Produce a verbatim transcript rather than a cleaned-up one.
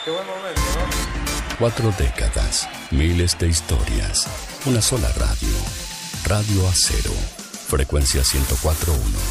Qué buen momento, ¿no? Cuatro décadas, miles de historias, una sola radio. Radio Acero, frecuencia ciento cuatro punto uno.